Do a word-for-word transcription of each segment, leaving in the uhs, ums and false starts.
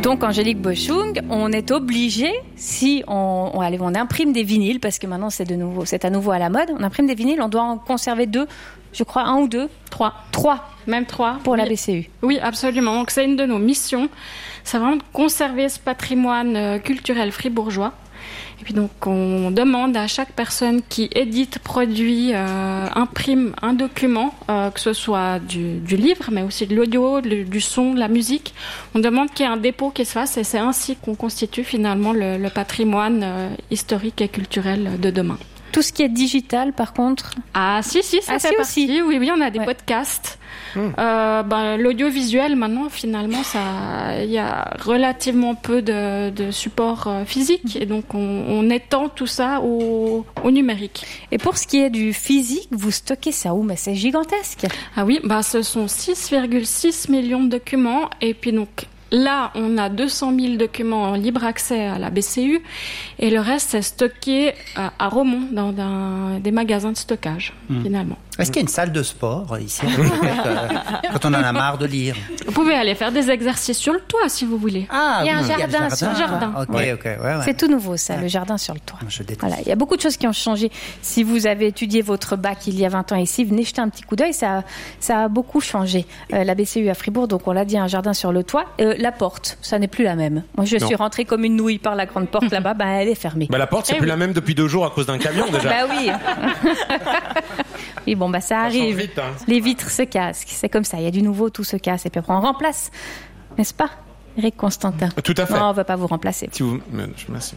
Donc, Angélique Boschung, on est obligé, si on, on, allez, on imprime des vinyles, parce que maintenant c'est, de nouveau, c'est à nouveau à la mode, on imprime des vinyles, on doit en conserver deux, je crois, un ou deux. Trois. Trois. Même trois. Pour oui. la B C U. Oui, absolument. Donc, c'est une de nos missions. C'est vraiment de conserver ce patrimoine euh, culturel fribourgeois. Et puis donc, on demande à chaque personne qui édite, produit, euh, imprime un document, euh, que ce soit du, du livre, mais aussi de l'audio, du, du son, de la musique. On demande qu'il y ait un dépôt qui se fasse et c'est ainsi qu'on constitue finalement le, le patrimoine euh, historique et culturel de demain. Tout ce qui est digital, par contre. Ah, si, si, ça ah, fait si partie. Aussi. Oui, oui, on a des ouais. podcasts. Mmh. Euh, ben, l'audiovisuel, maintenant, finalement, ça, il y a relativement peu de, de supports euh, physiques. Et donc, on, on étend tout ça au, au numérique. Et pour ce qui est du physique, vous stockez ça où? Mais c'est gigantesque. Ah oui, ben, ce sont six virgule six millions de documents. Et puis, donc, là, on a deux cent mille documents en libre accès à la B C U et le reste, c'est stocké à, à Romont, dans un, des magasins de stockage, mmh. finalement. Est-ce qu'il y a une salle de sport ici, euh, quand on en a marre de lire? Vous pouvez aller faire des exercices sur le toit, si vous voulez. Ah, il y a un oui, jardin, il y a le sur le jardin. Ok, ouais. ok, ouais, ouais. C'est tout nouveau, ça, ouais. Le jardin sur le toit. Je déteste. Voilà, il y a beaucoup de choses qui ont changé. Si vous avez étudié votre bac il y a vingt ans ici, venez jeter un petit coup d'œil, ça, ça a beaucoup changé. Euh, la B C U à Fribourg, donc on l'a dit, un jardin sur le toit. Euh, la porte, ça n'est plus la même. Moi, je non. suis rentrée comme une nouille par la grande porte là-bas, ben, elle est fermée. Bah, la porte, c'est eh plus oui. la même depuis deux jours à cause d'un camion, déjà. Bah oui. Oui, bon, bah ça, ça arrive. Vite, hein. Les vitres se cassent. C'est comme ça. Il y a du nouveau, tout se casse. Et puis après, on remplace. N'est-ce pas, Eric Constantin? Tout à fait. Non, on ne va pas vous remplacer. Si vous... Merci.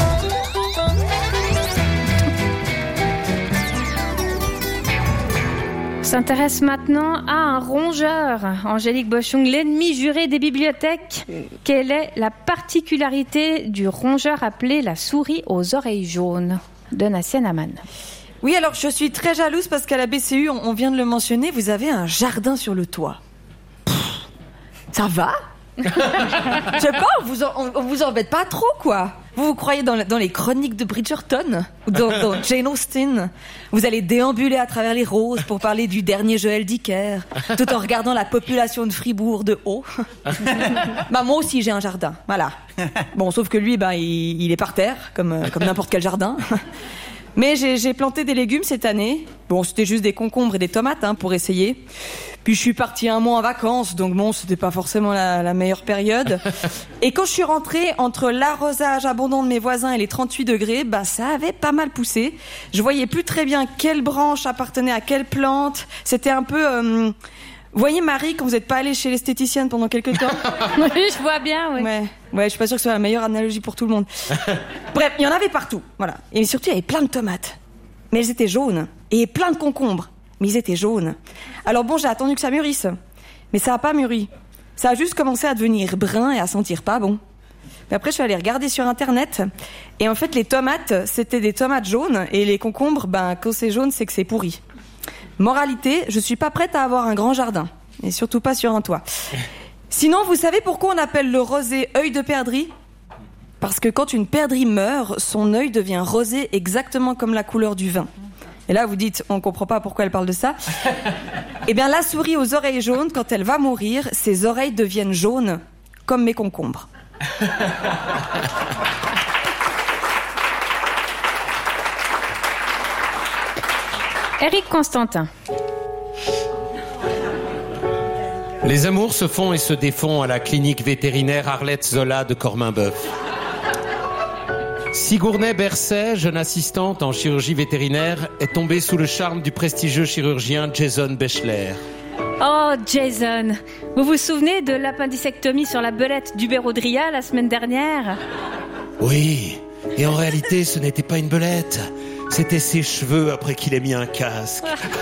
On s'intéresse maintenant à un rongeur. Angélique Boschung, l'ennemi juré des bibliothèques. Quelle est la particularité du rongeur appelé la souris aux oreilles jaunes de Nassien Aman? Oui, alors je suis très jalouse parce qu'à la B C U, on vient de le mentionner, vous avez un jardin sur le toit. Pff, ça va? Je sais pas, on vous, en, on vous embête pas trop, quoi. Vous vous croyez dans, dans les chroniques de Bridgerton ou dans, dans Jane Austen? Vous allez déambuler à travers les roses pour parler du dernier Joël Dicker, tout en regardant la population de Fribourg de haut. Bah moi aussi j'ai un jardin, voilà. Bon, sauf que lui, bah il, il est par terre, comme, comme n'importe quel jardin. Mais j'ai, j'ai planté des légumes cette année. Bon, c'était juste des concombres et des tomates, hein, pour essayer. Puis je suis partie un mois en vacances, donc bon, c'était pas forcément la, la meilleure période. Et quand je suis rentrée, entre l'arrosage abondant de mes voisins et les trente-huit degrés, bah ça avait pas mal poussé. Je voyais plus très bien quelle branche appartenait à quelle plante. C'était un peu... Euh... Vous voyez Marie, quand vous n'êtes pas allée chez l'esthéticienne pendant quelques temps? Oui, je vois bien, oui. Ouais, ouais, je suis pas sûre que ce soit la meilleure analogie pour tout le monde. Bref, il y en avait partout, voilà. Et surtout, il y avait plein de tomates. Mais elles étaient jaunes. Et plein de concombres. Mais ils étaient jaunes. Alors bon, j'ai attendu que ça mûrisse. Mais ça a pas mûri. Ça a juste commencé à devenir brun et à sentir pas bon. Mais après, je suis allée regarder sur Internet. Et en fait, les tomates, c'était des tomates jaunes. Et les concombres, ben, quand c'est jaune, c'est que c'est pourri. Moralité, je suis pas prête à avoir un grand jardin. Et surtout pas sur un toit. Sinon, vous savez pourquoi on appelle le rosé œil de perdrix? Parce que quand une perdrix meurt, son œil devient rosé exactement comme la couleur du vin. Et là, vous dites, on comprend pas pourquoi elle parle de ça. Eh bien, la souris aux oreilles jaunes, quand elle va mourir, ses oreilles deviennent jaunes, comme mes concombres. Eric Constantin. Les amours se font et se défont à la clinique vétérinaire Arlette Zola de Corminboeuf. Sigourney Berset, jeune assistante en chirurgie vétérinaire, est tombée sous le charme du prestigieux chirurgien Jason Bechler. Oh, Jason, vous vous souvenez de l'appendicectomie sur la belette d'Hubert Audria la semaine dernière? Oui, et en réalité, ce n'était pas une belette. C'était ses cheveux après qu'il ait mis un casque.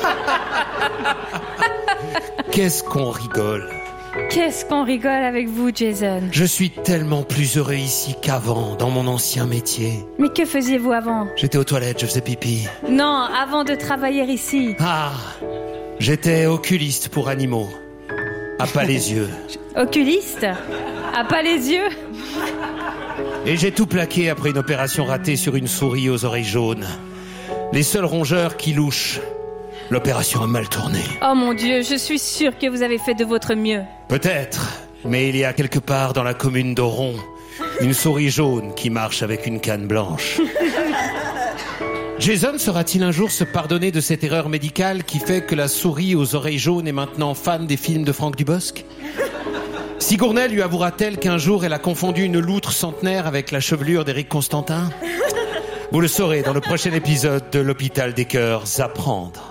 Qu'est-ce qu'on rigole. Qu'est-ce qu'on rigole avec vous, Jason. Je suis tellement plus heureux ici qu'avant, dans mon ancien métier. Mais que faisiez-vous avant? J'étais aux toilettes, je faisais pipi. Non, avant de travailler ici. Ah, j'étais oculiste pour animaux. À pas les yeux. Oculiste? À pas les yeux? Et j'ai tout plaqué après une opération ratée sur une souris aux oreilles jaunes. Les seuls rongeurs qui louchent. L'opération a mal tourné. Oh mon Dieu, je suis sûre que vous avez fait de votre mieux. Peut-être. Mais il y a quelque part dans la commune d'Oron une souris jaune qui marche avec une canne blanche. Jason saura-t-il un jour se pardonner de cette erreur médicale qui fait que la souris aux oreilles jaunes est maintenant fan des films de Franck Dubosc ? Sigournelle lui avouera-t-elle qu'un jour elle a confondu une loutre centenaire avec la chevelure d'Éric Constantin ? Vous le saurez dans le prochain épisode de l'Hôpital des Cœurs Apprendre.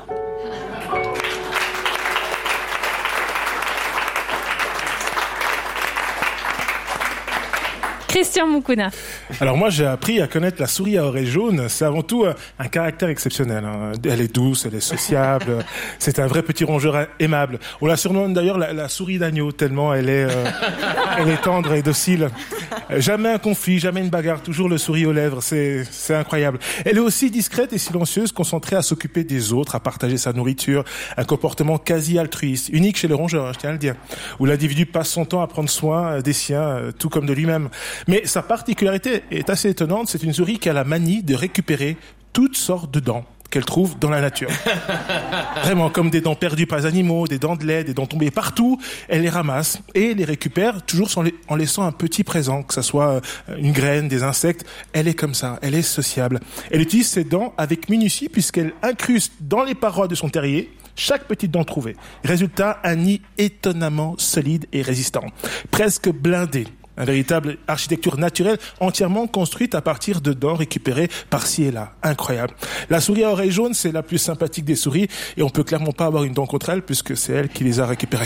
Christian Moukouna. Alors moi, j'ai appris à connaître la souris à oreilles jaunes. C'est avant tout un caractère exceptionnel. Hein. Elle est douce, elle est sociable. C'est un vrai petit rongeur aimable. On la surnomme d'ailleurs la, la souris d'agneau, tellement elle est, euh, elle est tendre et docile. Jamais un conflit, jamais une bagarre, toujours le sourire aux lèvres. C'est, c'est incroyable. Elle est aussi discrète et silencieuse, concentrée à s'occuper des autres, à partager sa nourriture. Un comportement quasi altruiste, unique chez le rongeur, je tiens à le dire. Où l'individu passe son temps à prendre soin des siens, tout comme de lui-même. Mais sa particularité est assez étonnante, c'est une souris qui a la manie de récupérer toutes sortes de dents qu'elle trouve dans la nature. Vraiment, comme des dents perdues par les animaux, des dents de lait, des dents tombées partout, elle les ramasse et les récupère toujours en laissant un petit présent, que ça soit une graine, des insectes. Elle est comme ça, elle est sociable. Elle utilise ses dents avec minutie puisqu'elle incruste dans les parois de son terrier chaque petite dent trouvée. Résultat, un nid étonnamment solide et résistant, presque blindé. Une véritable architecture naturelle entièrement construite à partir de dents récupérées par-ci et là. Incroyable. La souris à oreilles jaunes, c'est la plus sympathique des souris et on peut clairement pas avoir une dent contre elle puisque c'est elle qui les a récupérées.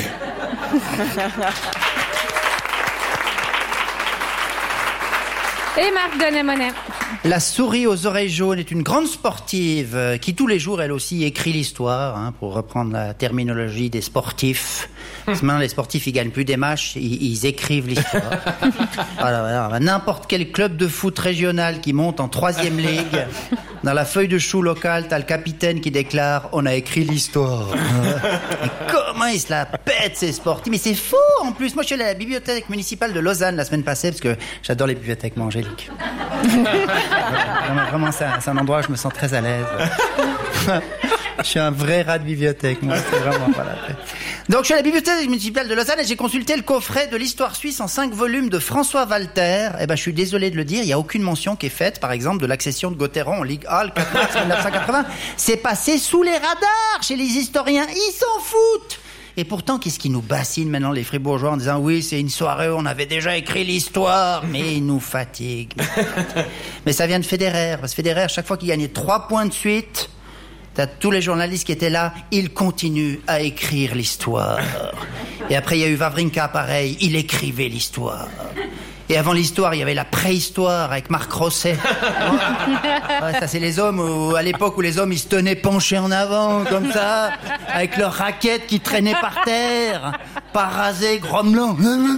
Et Marc Denet-Monet. La souris aux oreilles jaunes est une grande sportive qui tous les jours, elle aussi, écrit l'histoire, hein, pour reprendre la terminologie des sportifs. Parce que maintenant, les sportifs, ils gagnent plus des matchs, ils, ils écrivent l'histoire. Voilà, voilà. N'importe quel club de foot régional qui monte en troisième ligue, dans la feuille de chou locale, t'as le capitaine qui déclare « On a écrit l'histoire ». Et comment ils se la pètent, ces sportifs. Mais c'est faux, en plus. Moi, je suis allé à la bibliothèque municipale de Lausanne la semaine passée, parce que j'adore les bibliothèques, moi, Angélique. Vraiment, c'est un, c'est un endroit où je me sens très à l'aise. Je suis un vrai rat de bibliothèque, moi. C'est vraiment pas la peine. Donc, je suis à la bibliothèque municipale de Lausanne et j'ai consulté le coffret de l'histoire suisse en cinq volumes de François Walter. Eh ben, je suis désolé de le dire, il n'y a aucune mention qui est faite, par exemple, de l'accession de Gauthieron en Ligue A le quatre mars mille neuf cent quatre-vingts. C'est passé sous les radars chez les historiens. Ils s'en foutent. Et pourtant, qu'est-ce qui nous bassine maintenant, les fribourgeois, en disant « Oui, c'est une soirée où on avait déjà écrit l'histoire. » Mais il nous fatigue. Mais ça vient de Federer. Parce que Federer, chaque fois qu'il gagnait trois points de suite, t'as tous les journalistes qui étaient là, ils continuent à écrire l'histoire. Et après, il y a eu Wawrinka, pareil, il écrivait l'histoire. Et avant l'histoire, il y avait la préhistoire avec Marc Rosset. Ouais, ça, c'est les hommes, où, à l'époque où les hommes, ils se tenaient penchés en avant, comme ça, avec leurs raquettes qui traînaient par terre, pas rasés, grommelant.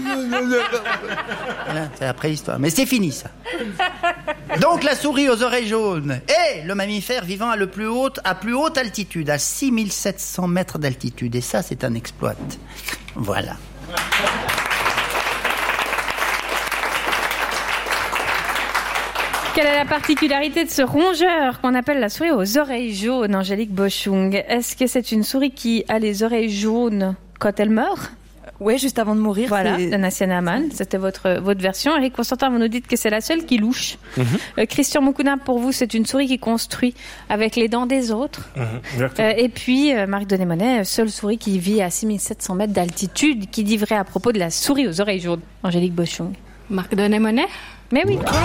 Voilà, c'est la préhistoire. Mais c'est fini, ça. Donc, la souris aux oreilles jaunes est le mammifère vivant à, le plus haute, à plus haute altitude, à six mille sept cents mètres d'altitude. Et ça, c'est un exploit. Voilà. Quelle est la particularité de ce rongeur qu'on appelle la souris aux oreilles jaunes, Angélique Boschung? Est-ce que c'est une souris qui a les oreilles jaunes quand elle meurt? Oui, juste avant de mourir. Voilà, c'est... Dana Sianaman, c'était votre, votre version. Eric Constantin, vous nous dites que c'est la seule qui louche. Mm-hmm. Euh, Christian Moukouna, pour vous, c'est une souris qui construit avec les dents des autres. Mm-hmm. Euh, et puis, euh, Marc Denet-Monet, seule souris qui vit à six mille sept cents mètres d'altitude, qui dit vrai à propos de la souris aux oreilles jaunes. Angélique Boschung. Marc Denet-Monet? Mais oui. Oh.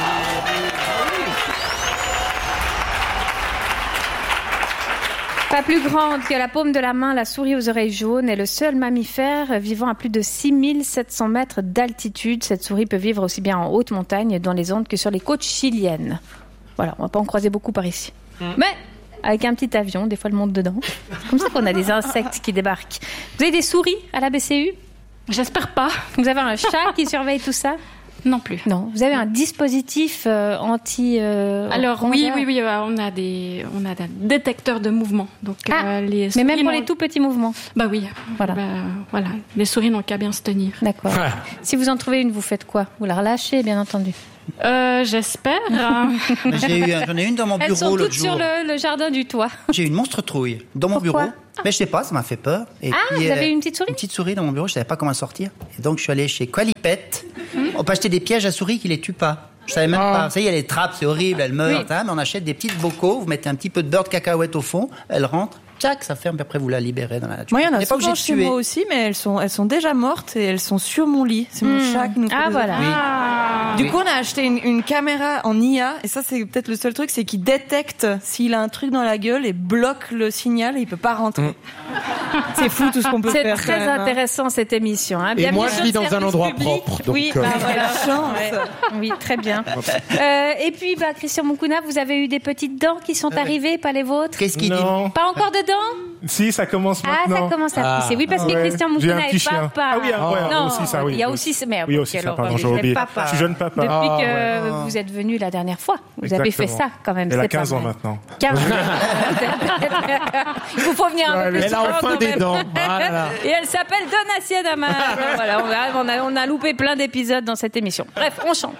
Pas plus grande que la paume de la main, la souris aux oreilles jaunes est le seul mammifère vivant à plus de six mille sept cents mètres d'altitude. Cette souris peut vivre aussi bien en haute montagne, dans les Andes, que sur les côtes chiliennes. Voilà, on va pas en croiser beaucoup par ici. Mmh. Mais avec un petit avion, des fois le monde dedans. C'est comme ça qu'on a des insectes qui débarquent. Vous avez des souris à la B C U? J'espère pas. Vous avez un chat qui surveille tout ça? Non plus. Non. Vous avez un dispositif euh, anti. Euh, Alors oui, oui, oui, on a des, on a des détecteurs de mouvement. Donc ah, euh, les mais même pour les tout petits mouvements. Bah oui. Voilà. Bah, voilà. Les souris n'ont qu'à bien se tenir. D'accord. Ah. Si vous en trouvez une, vous faites quoi? Vous la relâchez, bien entendu. Euh, j'espère. J'ai eu, j'en ai une dans mon bureau l'autre jour. Elles sont toutes sur le, le jardin du toit. J'ai une monstre trouille dans mon Pourquoi? bureau. Mais je sais pas, ça m'a fait peur. Et Ah, puis, vous avez euh, une petite souris Une petite souris dans mon bureau, je savais pas comment sortir. Et donc je suis allé chez Qualipet. On peut acheter des pièges à souris qui les tuent pas. Je savais même pas. Vous savez, il y a les trappes, c'est horrible, elles meurent. Oui. hein, mais on achète des petites bocaux, vous mettez un petit peu de beurre de cacahuète au fond, elle rentre, tchac, ça ferme, puis après vous la libérez dans la nature. Moi, il y en On a n'est pas obligé souvent de chez tuer. moi aussi, mais elles sont, elles sont déjà mortes et elles sont sur mon lit. C'est mon Hmm. chat qui nous fait Ah, des voilà. enfants. Ah. Du Oui. coup, on a acheté une, une caméra en I A, et ça, c'est peut-être le seul truc, c'est qu'il détecte s'il a un truc dans la gueule et bloque le signal et il peut pas rentrer. C'est fou tout ce qu'on peut C'est faire. très quand même, hein. intéressant cette émission. Hein. Et moi, Bienvenue je vis sur dans un Service endroit Public. propre, donc, oui, euh, bah, Ah, voilà. la chance. Ouais. Oui, très bien. Euh, et puis, bah, Christian Moukouna, vous avez eu des petites dents qui sont arrivées, pas les vôtres. Qu'est-ce qu'il dit Non. Pas encore de dents. Si, ça commence Ah, maintenant. ça commence à pousser. Oui, parce que Ouais. Christian J'ai un Moukouna petit est chien. papa. Ah oui, ah, ouais, non, aussi ça, oui. il y a Oui. aussi ce merde. Oui, aussi ça, pardon, j'ai oublié. Papa. Je suis jeune papa. Depuis Ah, que ouais. vous êtes venu la dernière fois, vous avez fait Exactement. ça quand même. Elle a c'est pas quinze ans mal. maintenant. quinze ans. Il vous faut venir un peu plus Elle a souvent, enfin quand des même. dents. Ah là là. Et elle s'appelle Donatien Damas. Voilà, on a, on, a, on a loupé plein d'épisodes dans cette émission. Bref, on chante.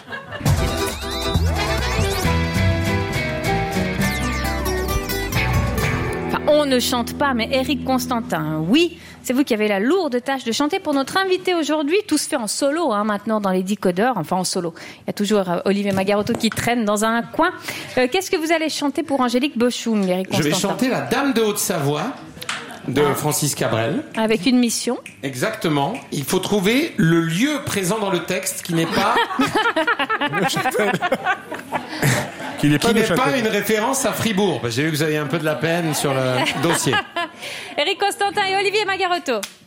Enfin, on ne chante pas, mais Éric Constantin, oui, c'est vous qui avez la lourde tâche de chanter pour notre invité aujourd'hui. Tout se fait en solo hein, maintenant dans les Decodeurs, enfin en solo. Il y a toujours euh, Olivier Magarotto qui traîne dans un coin. Euh, qu'est-ce que vous allez chanter pour Angélique Bochoum, Éric Je Constantin? vais chanter La Dame de Haute-Savoie de Francis Cabrel. Avec une mission. Exactement. Il faut trouver le lieu présent dans le texte qui n'est pas, Qu'il n'est pas qui n'est Neuchâtel. pas une référence à Fribourg. Parce que j'ai vu que vous aviez un peu de la peine sur le dossier. Éric Constantin et Olivier Magarotto.